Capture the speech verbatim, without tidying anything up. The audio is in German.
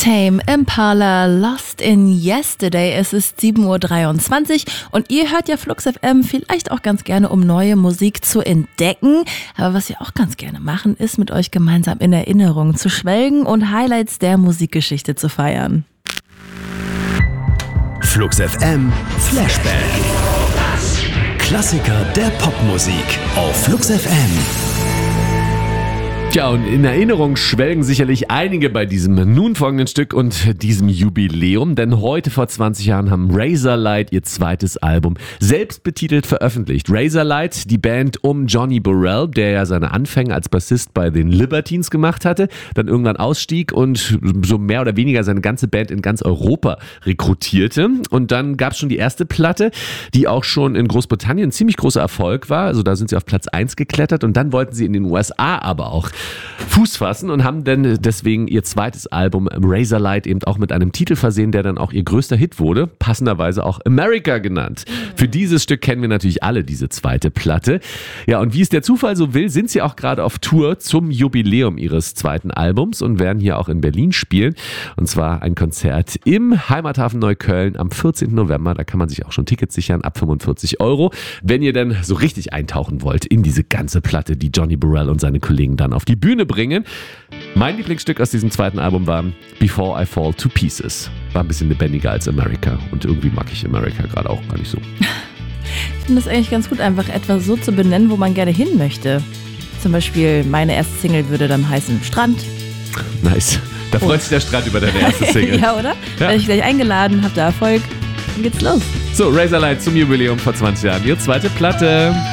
Tame Impala, Lost in Yesterday. Es ist sieben Uhr dreiundzwanzig und ihr hört ja Flux F M vielleicht auch ganz gerne, um neue Musik zu entdecken. Aber was wir auch ganz gerne machen, ist mit euch gemeinsam in Erinnerungen zu schwelgen und Highlights der Musikgeschichte zu feiern. Flux F M Flashback. Klassiker der Popmusik auf Flux F M. Tja, und in Erinnerung schwelgen sicherlich einige bei diesem nun folgenden Stück und diesem Jubiläum, denn heute vor zwanzig Jahren haben Razorlight ihr zweites Album selbst betitelt veröffentlicht. Razorlight, die Band um Johnny Burrell, der ja seine Anfänge als Bassist bei den Libertines gemacht hatte, dann irgendwann ausstieg und so mehr oder weniger seine ganze Band in ganz Europa rekrutierte. Und dann gab es schon die erste Platte, die auch schon in Großbritannien ein ziemlich großer Erfolg war. Also da sind sie auf Platz eins geklettert und dann wollten sie in den U S A aber auch Fuß fassen und haben dann deswegen ihr zweites Album Razorlight eben auch mit einem Titel versehen, der dann auch ihr größter Hit wurde, passenderweise auch America genannt. Mhm. Für dieses Stück kennen wir natürlich alle diese zweite Platte. Ja, und wie es der Zufall so will, sind sie auch gerade auf Tour zum Jubiläum ihres zweiten Albums und werden hier auch in Berlin spielen. Und zwar ein Konzert im Heimathafen Neukölln am vierzehnten November. Da kann man sich auch schon Tickets sichern ab fünfundvierzig Euro. Wenn ihr dann so richtig eintauchen wollt in diese ganze Platte, die Johnny Burrell und seine Kollegen dann auf die Bühne bringen. Mein Lieblingsstück aus diesem zweiten Album war Before I Fall to Pieces. War ein bisschen lebendiger als America und irgendwie mag ich America gerade auch gar nicht so. Ich finde es eigentlich ganz gut, einfach etwas so zu benennen, wo man gerne hin möchte. Zum Beispiel meine erste Single würde dann heißen Strand. Nice. Da freut oh. sich der Strand über deine erste Single. Ja, oder? Ja. Werde ich gleich eingeladen, habt ihr Erfolg, dann geht's los. So, Razorlight zum Jubiläum vor zwanzig Jahren. Ihre zweite Platte.